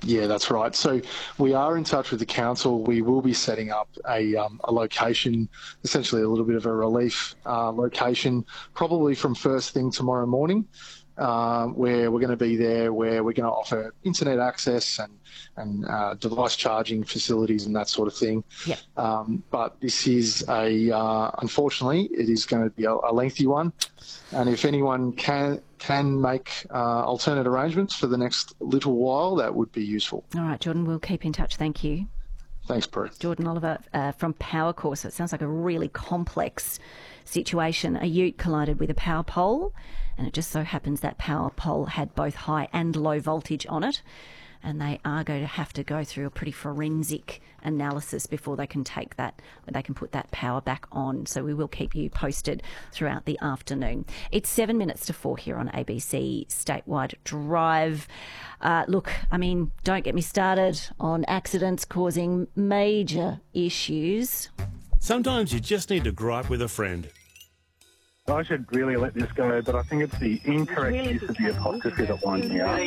Yeah, that's right. So we are in touch with the council. We will be setting up a location, essentially a little bit of a relief location, probably from first thing tomorrow morning, where we're going to be there, where we're going to offer internet access and device charging facilities and that sort of thing. Yep. But this is unfortunately, it is going to be a lengthy one. And if anyone can make alternate arrangements for the next little while, that would be useful. All right, Jordan, we'll keep in touch. Thank you. Thanks, Prue. Jordan Oliver from Powercorp. So it sounds like a really complex situation. A ute collided with a power pole, and it just so happens that power pole had both high and low voltage on it. And they are going to have to go through a pretty forensic analysis before they can put that power back on. So we will keep you posted throughout the afternoon. It's 7 minutes to 4 here on ABC Statewide Drive. Look, I mean, don't get me started on accidents causing major issues. Sometimes you just need to gripe with a friend. I should really let this go, but I think it's the incorrect use of the apostrophe that winds me up.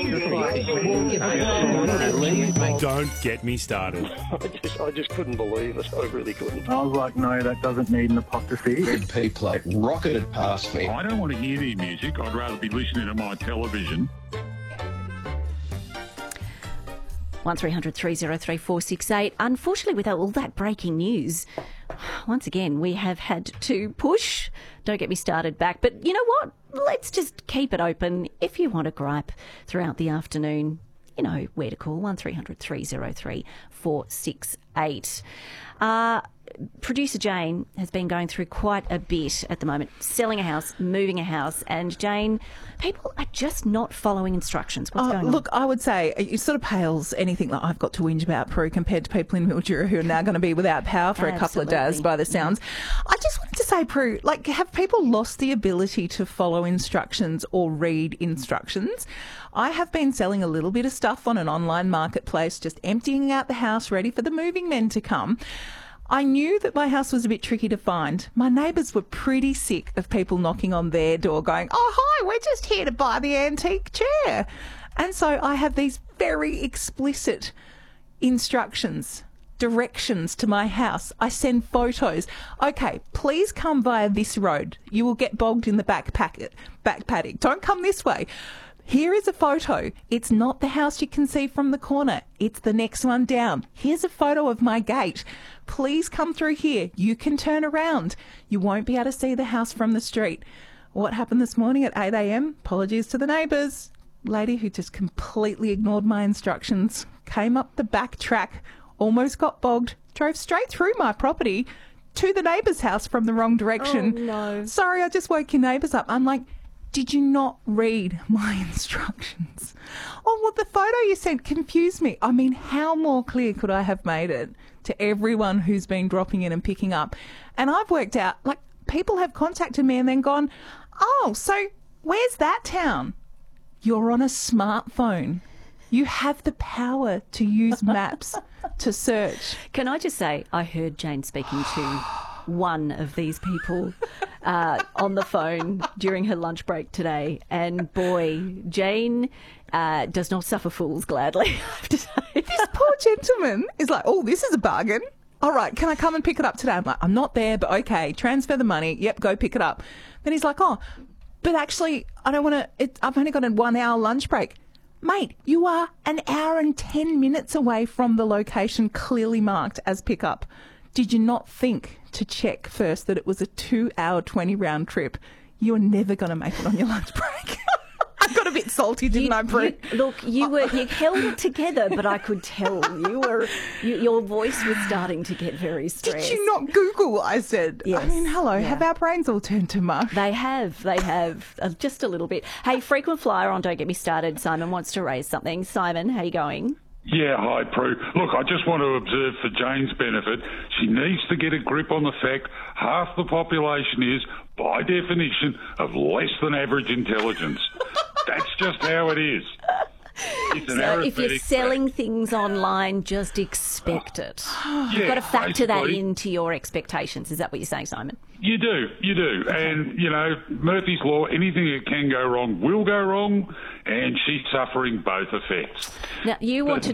Don't get me started. I just couldn't believe it. I really couldn't. I was like, no, that doesn't need an apostrophe. Red P plate rocketed past me. I don't want to hear the music. I'd rather be listening to my television. 1300 303 468. Unfortunately, with all that breaking news, once again, we have had to push Don't Get Me Started back. But you know what? Let's just keep it open. If you want to gripe throughout the afternoon, you know where to call, 1300 303 468. Producer Jane has been going through quite a bit at the moment, selling a house, moving a house, and Jane, people are just not following instructions. What's going on? Look, I would say it sort of pales anything that I've got to whinge about, Prue, compared to people in Mildura who are now going to be without power for a couple of days by the sounds. I just wanted to say, Prue, like, have people lost the ability to follow instructions or read instructions? I have been selling a little bit of stuff on an online marketplace, just emptying out the house, ready for the moving men to come. I knew that my house was a bit tricky to find. My neighbours were pretty sick of people knocking on their door going, "Oh, hi, we're just here to buy the antique chair." And so I have these very explicit instructions, directions to my house. I send photos. Okay, please come via this road. You will get bogged in the back paddock. Don't come this way. Here is a photo. It's not the house you can see from the corner. It's the next one down. Here's a photo of my gate. Please come through here. You can turn around. You won't be able to see the house from the street. What happened this morning at 8 a.m? Apologies to the neighbours. Lady who just completely ignored my instructions, came up the back track, almost got bogged, drove straight through my property to the neighbour's house from the wrong direction. Oh, no. Sorry, I just woke your neighbours up. I'm like, did you not read my instructions? Oh, well, the photo you sent confused me. I mean, how more clear could I have made it to everyone who's been dropping in and picking up? And I've worked out, like, people have contacted me and then gone, "Oh, so where's that town?" You're on a smartphone. You have the power to use maps to search. Can I just say, I heard Jane speaking to one of these people on the phone during her lunch break today, and boy, Jane does not suffer fools gladly, I have to say. This poor gentleman is like, "Oh, this is a bargain. All right, can I come and pick it up today?" I'm like, "I'm not there, but okay, transfer the money. Yep, go pick it up." Then he's like, "Oh, but actually, I don't want to, I've only got a 1 hour lunch break." Mate, you are an hour and 10 minutes away from the location clearly marked as pickup. Did you not think to check first that it was a 2 hour 20 round trip? You are never going to make it on your lunch break. I got a bit salty, didn't I, Brett? You held it together, but I could tell your voice was starting to get very stressed. Did you not Google? I said. Yes. I mean, hello, have our brains all turned to mush? They have, just a little bit. Hey, frequent flyer on Don't Get Me Started. Simon wants to raise something. Simon, how you going? Yeah, hi, Prue. Look, I just want to observe for Jane's benefit, she needs to get a grip on the fact half the population is, by definition, of less than average intelligence. That's just how it is. It's an So if you're arithmetic selling fact. things online, just expect it. You've Yeah, got to factor that basically. into your expectations. Is that what you're saying, Simon? You do. And, you know, Murphy's Law, anything that can go wrong will go wrong, and she's suffering both effects. Now, you want to